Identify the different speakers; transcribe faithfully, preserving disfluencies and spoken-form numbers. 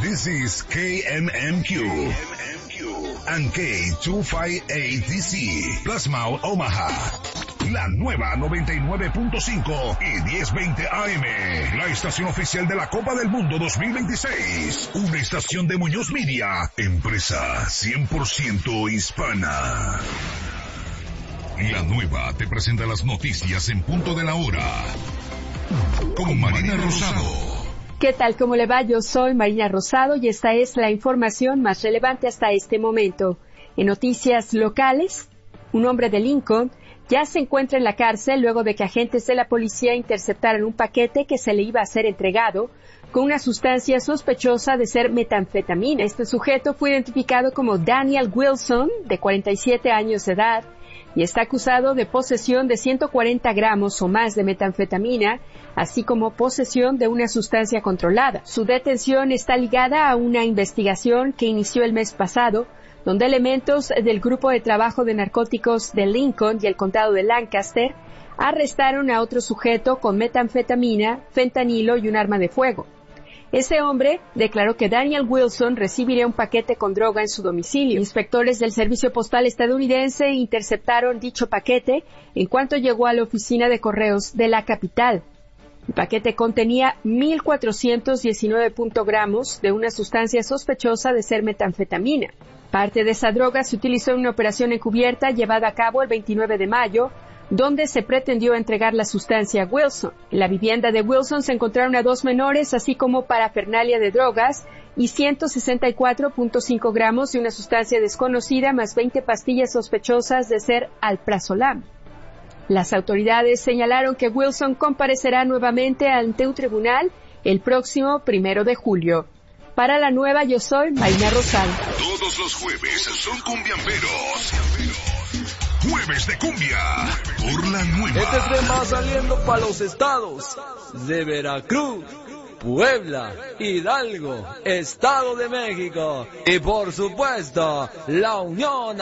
Speaker 1: This is K M M Q and K two fifty-eight D C, Plasma Omaha. La nueva noventa y nueve punto cinco y diez veinte A M, la estación oficial de la Copa del Mundo dos mil veintiséis. Una estación de Muñoz Media, empresa cien por ciento hispana. La nueva te presenta las noticias en punto de la hora. Con Marina Rosado.
Speaker 2: ¿Qué tal? ¿Cómo le va? Yo soy Marina Rosado y esta es la información más relevante hasta este momento. En noticias locales, un hombre de Lincoln ya se encuentra en la cárcel luego de que agentes de la policía interceptaran un paquete que se le iba a ser entregado con una sustancia sospechosa de ser metanfetamina. Este sujeto fue identificado como Daniel Wilson, de cuarenta y siete años de edad, y está acusado de posesión de ciento cuarenta gramos o más de metanfetamina, así como posesión de una sustancia controlada. Su detención está ligada a una investigación que inició el mes pasado, donde elementos del Grupo de Trabajo de Narcóticos de Lincoln y el Condado de Lancaster arrestaron a otro sujeto con metanfetamina, fentanilo y un arma de fuego. Ese hombre declaró que Daniel Wilson recibiría un paquete con droga en su domicilio. Inspectores del Servicio Postal estadounidense interceptaron dicho paquete en cuanto llegó a la oficina de correos de la capital. El paquete contenía mil cuatrocientos diecinueve gramos de una sustancia sospechosa de ser metanfetamina. Parte de esa droga se utilizó en una operación encubierta llevada a cabo el veintinueve de mayo, donde se pretendió entregar la sustancia a Wilson. En la vivienda de Wilson se encontraron a dos menores, así como parafernalia de drogas y ciento sesenta y cuatro punto cinco gramos de una sustancia desconocida, más veinte pastillas sospechosas de ser alprazolam. Las autoridades señalaron que Wilson comparecerá nuevamente ante un tribunal el próximo primero de julio. Para la nueva, yo soy Marina Rosado.
Speaker 1: Todos los jueves son cumbiamberos. Jueves de cumbia por la nueva.
Speaker 3: Este tema va saliendo para los estados de Veracruz, Puebla, Hidalgo, Estado de México y por supuesto la Unión